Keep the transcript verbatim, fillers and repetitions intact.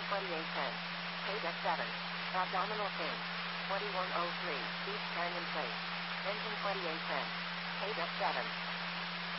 twenty-eight ten. Paid at seven. Abdominal pain. twenty-one oh three. Beach Canyon Place. Engine twenty-eight ten. Paid at seven.